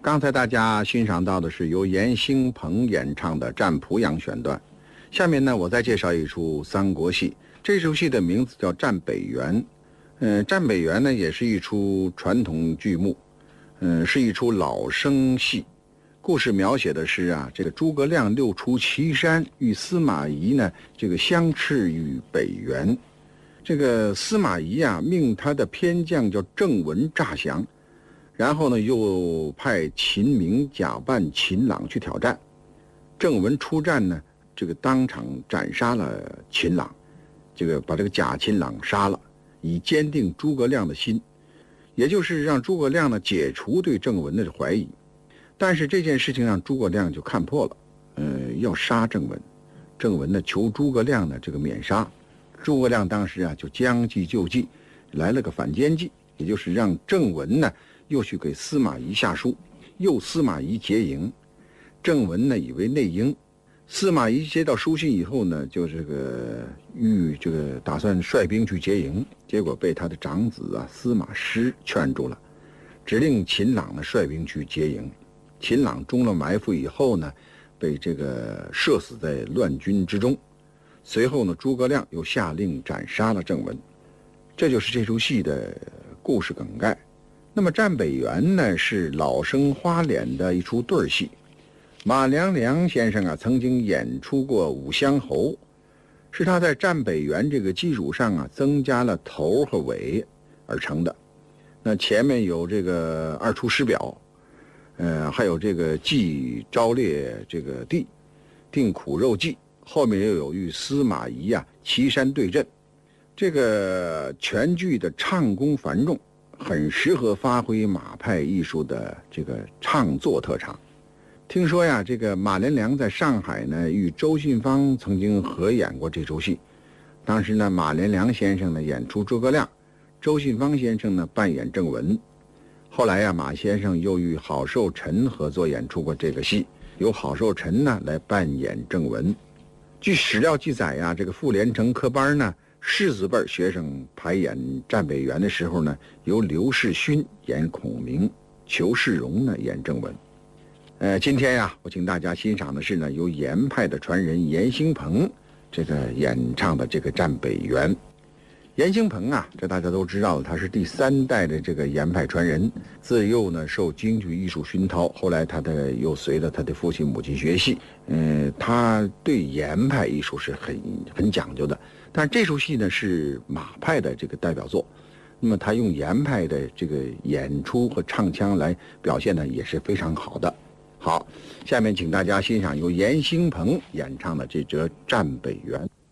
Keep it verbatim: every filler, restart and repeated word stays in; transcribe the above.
刚才大家欣赏到的是由严兴鹏演唱的《战濮阳》选段。下面呢，我再介绍一出三国戏，这出戏的名字叫《战北原》。嗯、呃，《战北原》呢也是一出传统剧目，嗯、呃，是一出老生戏。故事描写的是啊，这个诸葛亮六出祁山，与司马懿呢这个相斥于北原。这个司马懿啊，命他的偏将叫郑文诈降。然后呢，又派秦明假扮秦朗去挑战。郑文出战呢，这个当场斩杀了秦朗，这个把这个假秦朗杀了，以坚定诸葛亮的心，也就是让诸葛亮呢解除对郑文的怀疑。但是这件事情让诸葛亮就看破了，呃，要杀郑文。郑文呢求诸葛亮呢这个免杀，诸葛亮当时啊就将计就计，来了个反间计，也就是让郑文呢又去给司马懿下书，诱司马懿结营。郑文呢以为内应，司马懿接到书信以后呢，就这个欲这个打算率兵去结营，结果被他的长子啊司马师劝住了，指令秦朗呢率兵去结营。秦朗中了埋伏以后呢，被这个射死在乱军之中。随后呢，诸葛亮又下令斩杀了郑文。这就是这出戏的故事梗概。那么《战北原》呢，是老生花脸的一出对儿戏。马良良先生啊，曾经演出过武乡侯，是他在《战北原》这个基础上啊，增加了头和尾而成的。那前面有这个二出师表，呃，还有这个祭昭烈这个地，定苦肉计，后面又有与司马懿啊祁山对阵。这个全剧的唱功繁重，很适合发挥马派艺术的这个唱作特长。听说呀，这个马连良在上海呢与周信芳曾经合演过这出戏。当时呢，马连良先生呢演出诸葛亮，周信芳先生呢扮演郑文。后来呀，马先生又与郝寿臣合作演出过这个戏，由郝寿臣呢来扮演郑文。据史料记载呀，这个傅连城科班呢，士子辈学生排演《战北原》的时候呢，由刘世勋演孔明，裘世荣呢演郑文。呃，今天呀，我请大家欣赏的是呢，由严派的传人严兴鹏这个演唱的这个《战北原》。严兴鹏啊，这大家都知道，他是第三代的这个严派传人。自幼呢受京剧艺术熏陶，后来他的又随了他的父亲母亲学戏。嗯、呃，他对严派艺术是很很讲究的。但这出戏呢是马派的这个代表作，那么他用严派的这个演出和唱腔来表现呢，也是非常好的。好，下面请大家欣赏由严兴鹏演唱的这则《战北原》。